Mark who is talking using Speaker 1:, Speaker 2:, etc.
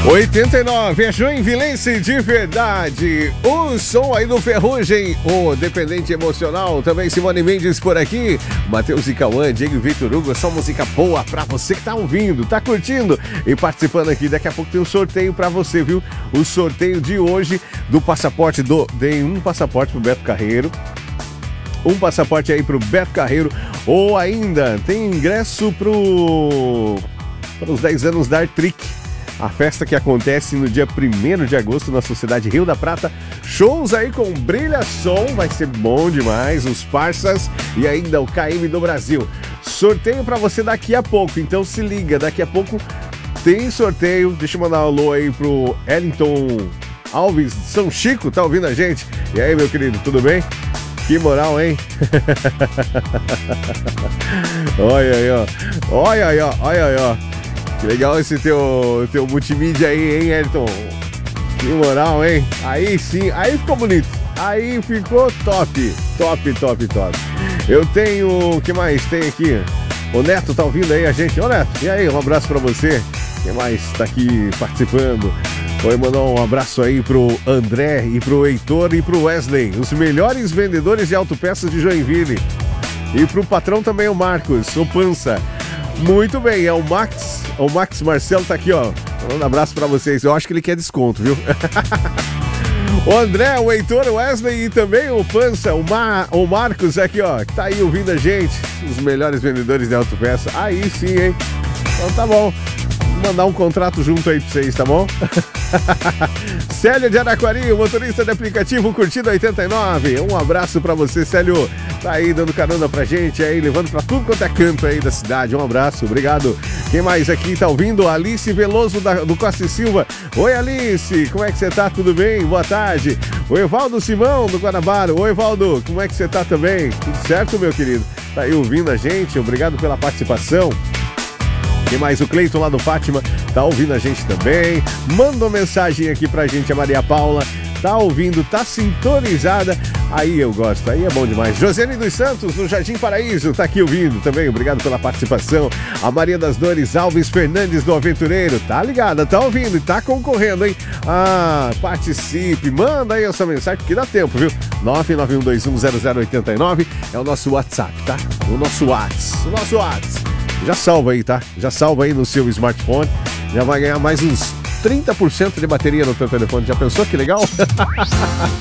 Speaker 1: 89, é Joinvilense de verdade. O som aí do Ferrugem, o dependente emocional. Também Simone Mendes por aqui. Matheus e Cauã, Diego e Vitor Hugo. Só música boa pra você que tá ouvindo, tá curtindo e participando aqui. Daqui a pouco tem um sorteio pra você, viu? O sorteio de hoje do passaporte Dei um passaporte pro Beto Carreiro. Um passaporte aí pro Beto Carreiro. Ou ainda tem ingresso para os 10 anos da Artric. A festa que acontece no dia 1º de agosto na Sociedade Rio da Prata. Shows aí com Brilha Som, vai ser bom demais. Os parças e ainda o KM do Brasil. Sorteio pra você daqui a pouco, então se liga, daqui a pouco tem sorteio. Deixa eu mandar um alô aí pro Ellington Alves de São Chico, tá ouvindo a gente? E aí, meu querido, tudo bem? Que moral, hein? Olha aí, ó. Olha aí, ó. Olha aí, ó. Que legal esse teu multimídia aí, hein, Elton? Que moral, hein? Aí sim, aí ficou bonito. Aí ficou top. Top, top, top. Eu tenho... O que mais tem aqui? O Neto tá ouvindo aí a gente? Ô, Neto, e aí? Um abraço pra você. Quem mais tá aqui participando? Vou mandar um abraço aí pro André e pro Heitor e pro Wesley, os melhores vendedores de autopeças de Joinville. E pro patrão também, o Marcos, o Pança. Muito bem, é o Max Marcelo tá aqui, ó. Um abraço pra vocês. Eu acho que ele quer desconto, viu? O André, o Heitor, o Wesley e também o Pança, o Marcos aqui, ó, que tá aí ouvindo a gente. Os melhores vendedores de autopeça. Aí sim, hein? Então tá bom. Vou mandar um contrato junto aí pra vocês, tá bom? Célio de Araquari, o motorista de aplicativo Curtida 89. Um abraço pra você, Célio. Tá aí dando carona pra gente aí, levando pra tudo quanto é canto aí da cidade. Um abraço, obrigado. Quem mais aqui tá ouvindo? Alice Veloso do Costa e Silva. Oi, Alice, como é que você tá? Tudo bem? Boa tarde. O Evaldo Simão do Guanabara. Oi, Evaldo, como é que você tá também? Tudo certo, meu querido? Tá aí ouvindo a gente, obrigado pela participação. Quem mais? O Cleiton lá do Fátima tá ouvindo a gente também. Manda uma mensagem aqui pra gente, a Maria Paula. Tá ouvindo, tá sintonizada. Aí eu gosto, aí é bom demais. Josiane dos Santos, no Jardim Paraíso, tá aqui ouvindo também. Obrigado pela participação. A Maria das Dores Alves Fernandes do Aventureiro, tá ligada, tá ouvindo e tá concorrendo, hein? Ah, participe, manda aí essa mensagem, porque dá tempo, viu? 991210089 é o nosso WhatsApp, tá? O nosso WhatsApp. Já salva aí, tá? Já salva aí no seu smartphone. Já vai ganhar mais uns 30% de bateria no teu telefone. Já pensou que legal?